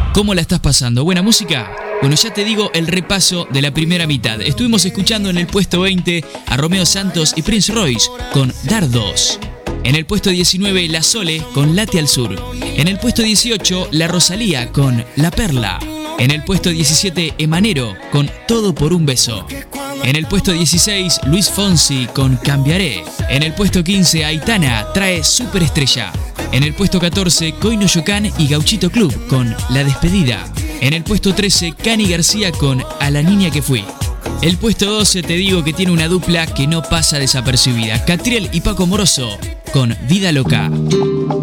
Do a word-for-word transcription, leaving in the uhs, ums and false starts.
¿Cómo la estás pasando? ¿Buena música? Bueno, ya te digo el repaso de la primera mitad. Estuvimos escuchando en el puesto veinte a Romeo Santos y Prince Royce con Dardos. En el puesto diecinueve, La Sole con Late al Sur. En el puesto dieciocho, La Rosalía con La Perla. En el puesto diecisiete, Emanero con Todo por un beso. En el puesto dieciséis, Luis Fonsi con Cambiaré. En el puesto quince, Aitana trae Superestrella. En el puesto catorce, Coino Yocán y Gauchito Club con La Despedida. En el puesto trece, Cani García con A la niña que fui. El puesto doce te digo que tiene una dupla que no pasa desapercibida. Catriel y Paco Moroso con Vida Loca.